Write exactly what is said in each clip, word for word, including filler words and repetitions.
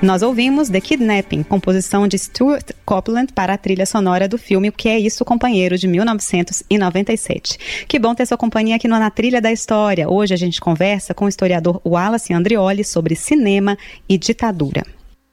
Nós ouvimos The Kidnapping, composição de Stuart Copeland para a trilha sonora do filme O Que É Isso, Companheiro, de mil novecentos e noventa e sete. Que bom ter sua companhia aqui no Na Trilha da História. Hoje a gente conversa com o historiador Wallace Andrioli sobre cinema e ditadura.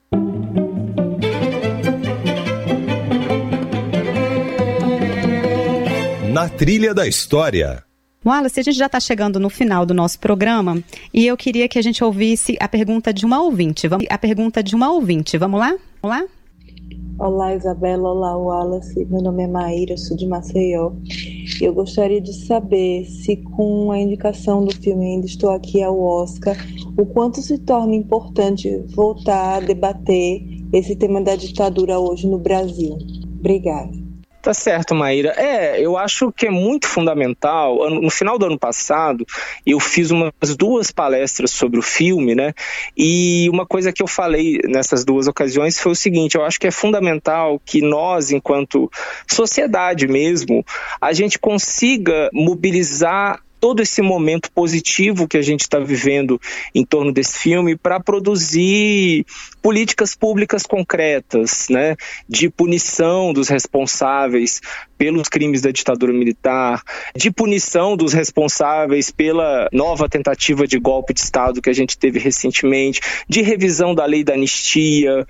Na Trilha da História. Wallace, a gente já está chegando no final do nosso programa e eu queria que a gente ouvisse a pergunta de uma ouvinte. Vamos, a pergunta de uma ouvinte. Vamos lá? Vamos lá? Olá, Isabela. Olá, Wallace. Meu nome é Maíra, sou de Maceió. Eu gostaria de saber se, com a indicação do filme Ainda Estou Aqui ao Oscar, o quanto se torna importante voltar a debater esse tema da ditadura hoje no Brasil. Obrigada. Tá certo, Maíra. É, eu acho que é muito fundamental. No final do ano passado, eu fiz umas duas palestras sobre o filme, né? E uma coisa que eu falei nessas duas ocasiões foi o seguinte: eu acho que é fundamental que nós, enquanto sociedade mesmo, a gente consiga mobilizar todo esse momento positivo que a gente está vivendo em torno desse filme para produzir políticas públicas concretas, né, de punição dos responsáveis pelos crimes da ditadura militar, de punição dos responsáveis pela nova tentativa de golpe de Estado que a gente teve recentemente, de revisão da lei da anistia,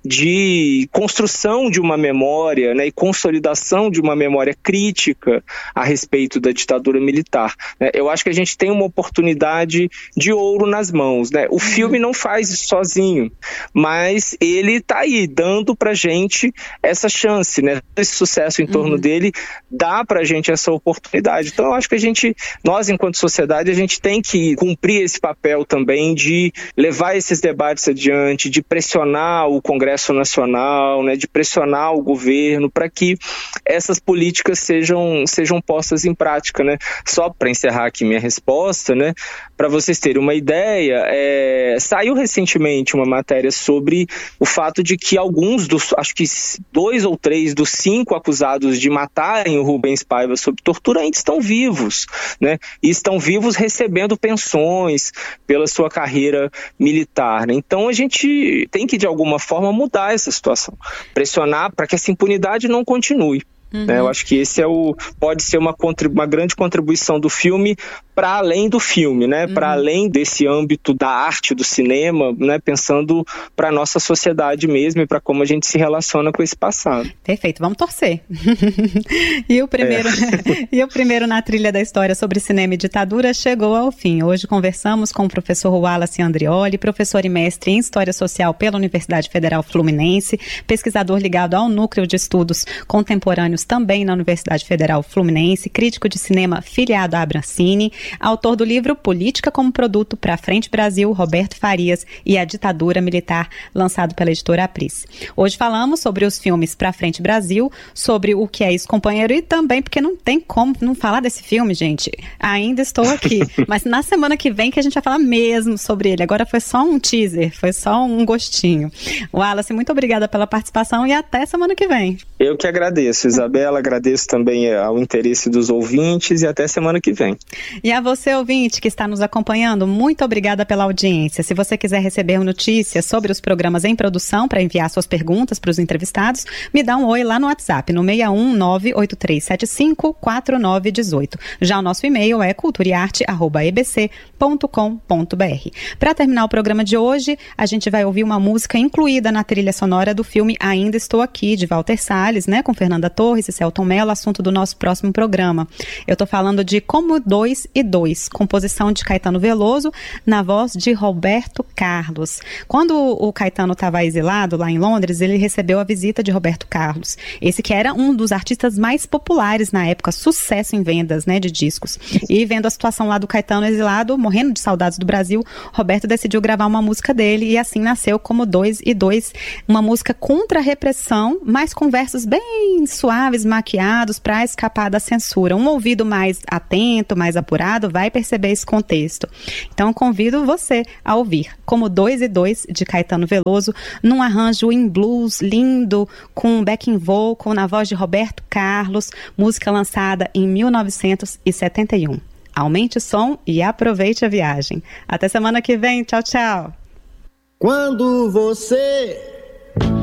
de construção de uma memória, né, e consolidação de uma memória crítica a respeito da ditadura militar. Eu acho que a gente tem uma oportunidade de ouro nas mãos, né? O filme não faz isso sozinho, mas ele está aí, dando pra gente essa chance, né? Esse sucesso em torno uhum. dele dá pra gente essa oportunidade. Então eu acho que a gente, nós enquanto sociedade, a gente tem que cumprir esse papel também de levar esses debates adiante, de pressionar o Congresso Nacional, né? De pressionar o governo para que essas políticas sejam, sejam postas em prática, né? Só para encerrar aqui minha resposta, né? Para vocês terem uma ideia, é, saiu recentemente uma matéria sobre o fato de que alguns dos, acho que dois ou três dos cinco acusados de matarem o Rubens Paiva sob tortura ainda estão vivos, né? E estão vivos recebendo pensões pela sua carreira militar, né? Então a gente tem que de alguma forma mudar essa situação, pressionar para que essa impunidade não continue. Uhum. Eu acho que esse é o, pode ser uma, uma grande contribuição do filme para além do filme, né? Uhum. Para além desse âmbito da arte, do cinema, né? Pensando para a nossa sociedade mesmo e para como a gente se relaciona com esse passado. Perfeito, vamos torcer. e, o primeiro, é. e o primeiro Na Trilha da História sobre cinema e ditadura chegou ao fim. Hoje conversamos com o professor Wallace Andrioli, professor e mestre em História Social pela Universidade Federal Fluminense, pesquisador ligado ao Núcleo de Estudos Contemporâneos também na Universidade Federal Fluminense, crítico de cinema filiado à Abrancine, autor do livro Política como Produto para Frente Brasil, Roberto Farias e a Ditadura Militar, lançado pela editora Apris. Hoje falamos sobre os filmes Pra Frente Brasil, sobre O Que É Isso, Companheiro, e também, porque não tem como não falar desse filme, gente, Ainda Estou Aqui, mas na semana que vem que a gente vai falar mesmo sobre ele. Agora foi só um teaser, foi só um gostinho. Wallace, muito obrigada pela participação e até semana que vem. Eu que agradeço, Isabela, agradeço também ao interesse dos ouvintes e até semana que vem. E a você, ouvinte, que está nos acompanhando, muito obrigada pela audiência. Se você quiser receber notícias sobre os programas em produção para enviar suas perguntas para os entrevistados, me dá um oi lá no WhatsApp, no seis um nove oito três sete cinco quatro nove um oito. Já o nosso e-mail é culturaearte arroba e b c ponto com ponto b r. Para terminar o programa de hoje, a gente vai ouvir uma música incluída na trilha sonora do filme Ainda Estou Aqui, de Walter Salles, né, com Fernanda Torres e Celton Mello, assunto do nosso próximo programa. Eu estou falando de Como Dois e Dois, composição de Caetano Veloso, na voz de Roberto Carlos. Quando o Caetano estava exilado lá em Londres, ele recebeu a visita de Roberto Carlos, esse que era um dos artistas mais populares na época, sucesso em vendas, né, de discos. E vendo a situação lá do Caetano exilado, morrendo de saudades do Brasil, Roberto decidiu gravar uma música dele e assim nasceu Como Dois e Dois, uma música contra a repressão, mas com versos bem suaves, maquiados, para escapar da censura. Um ouvido mais atento, mais apurado, vai perceber esse contexto. Então, convido você a ouvir Como Dois e Dois, de Caetano Veloso, num arranjo em blues lindo, com backing vocal na voz de Roberto Carlos, música lançada em mil novecentos e setenta e um. Aumente o som e aproveite a viagem. Até semana que vem. Tchau, tchau. Quando você